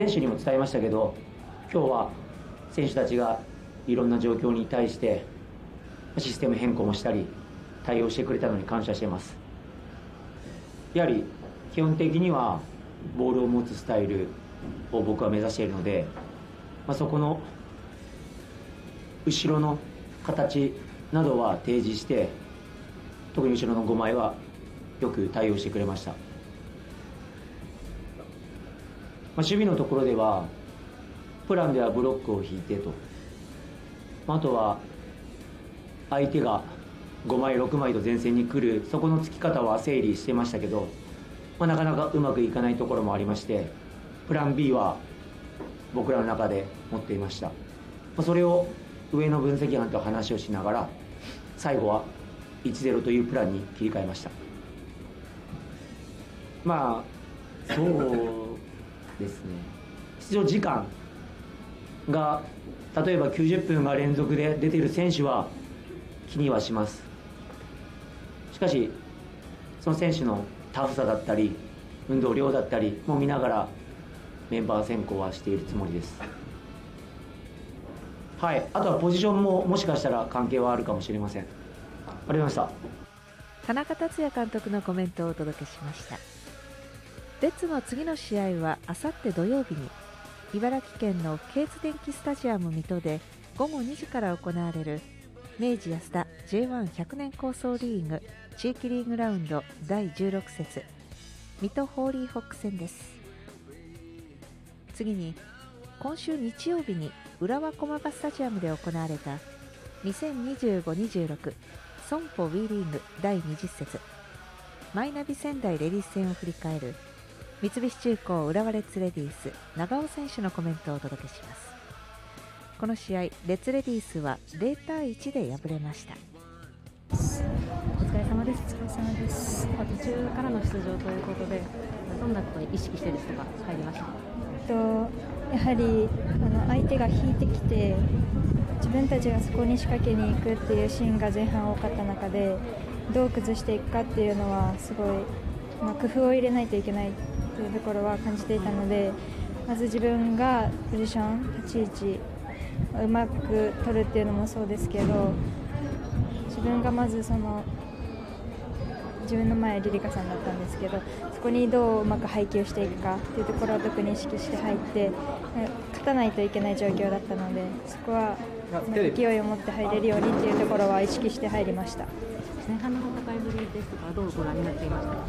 選手にも伝えましたけど、今日は選手たちがいろんな状況に対してシステム変更もしたり対応してくれたのに感謝しています。やはり基本的にはボールを持つスタイルを僕は目指しているので、そこの後ろの形などは提示して、特に後ろの5枚はよく対応してくれました。守備のところではプランではブロックを引いてと、あとは相手が5枚6枚と前線に来る、そこのつき方は整理してましたけど、なかなかうまくいかないところもありまして、プラン B は僕らの中で持っていました。それを上の分析班と話をしながら、最後は 1-0 というプランに切り替えました。そうですね、出場時間が例えば90分が連続で出ている選手は気にはします。しかしその選手のタフさだったり運動量だったりも見ながらメンバー選考はしているつもりです。はい、あとはポジションももしかしたら関係はあるかもしれません。ありがとうございました。 田中達也監督のコメントをお届けしました。レッズの次の試合はあさって土曜日に茨城県のケーツ電機スタジアム水戸で午後2時から行われる明治安田 J1100 年構想リーグ地域リーグラウンド第16節水戸ホーリーホック戦です。次に今週日曜日に浦和駒場スタジアムで行われた 2025-26 ソンポ WE リーグ第20節マイナビ仙台レディース戦を振り返る三菱重工浦和レッズレディース長尾選手のコメントをお届けします。この試合レッズレディースは0対1で敗れました。 お疲れ様です。お疲れ様です。途中からの出場ということでどんなことに意識してですとか入りましたか？ やはり相手が引いてきて自分たちがそこに仕掛けに行くっていうシーンが前半多かった中で、どう崩していくかっていうのはすごい、工夫を入れないといけないっていうところは感じていたので、まず自分がポジション立ち位置うまく取るっていうのもそうですけど、自分がまず自分の前リリカさんだったんですけど、そこにどううまく配球していくかっていうところを特に意識して入って勝たないといけない状況だったので、そこは勢いを持って入れるようにっていうところは意識して入りました。 前半の戦いぶりですとかどうご覧になっていましたか？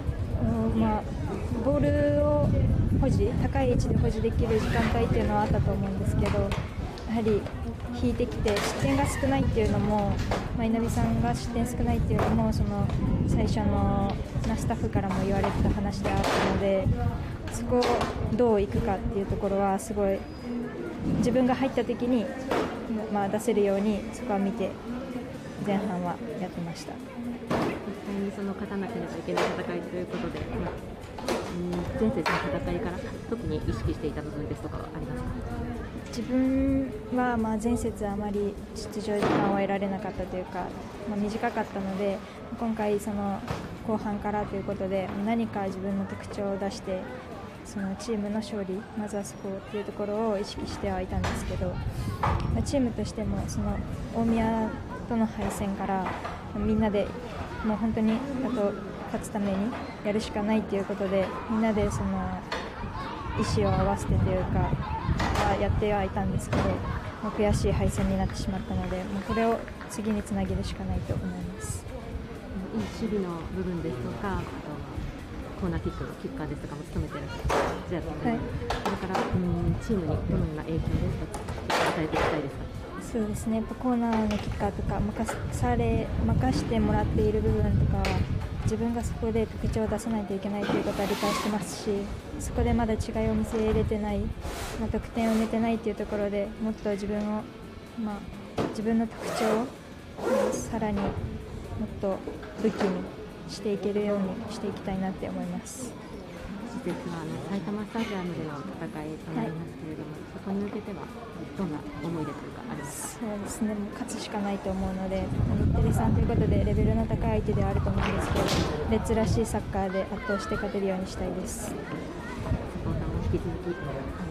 ボールを高い位置で保持できる時間帯っていうのはあったと思うんですけど、やはり引いてきて失点が少ないっていうのも、稲見さんが失点少ないっていうのも最初のスタッフからも言われてた話であったので、そこをどういくかっていうところはすごい自分が入った時に、出せるようにそこは見て前半はやってました。 絶対に勝たなければいけない戦いということで、前節の戦いから特に意識していた部分ですとかはありますか？ 自分は前節あまり出場時間を得られなかったというか、短かったので、今回後半からということで何か自分の特徴を出してチームの勝利、まずはそこっていうところを意識してはいたんですけど、チームとしても大宮との敗戦からみんなでもう本当に勝つためにやるしかないということで、みんなで意思を合わせてというかやってはいたんですけど、悔しい敗戦になってしまったので、これを次につなげるしかないと思います。 いい守備の部分ですとか、あとコーナーキックのキッカーですとかも務めていらっしゃるじゃあ、これからチームにどのような影響ですとか与えていきたいですか？ そうですね、コーナーのキッカーとか任してもらっている部分とかは自分がそこで特徴を出さないといけないということは理解してますし、そこでまだ違いを見せれてない、得点を埋めてないというところでもっと自分の特徴をさらにもっと武器にしていけるようにしていきたいなって思います。 次節は埼玉スタジアムでの戦いとなりますけれども、そこに向けてはどんな思い出というかありますか？ そうですね、勝つしかないと思うので、日テレさんということでレベルの高い相手ではあると思うんですけど、レッズらしいサッカーで圧倒して勝てるようにしたいです。 サポーターも引き続き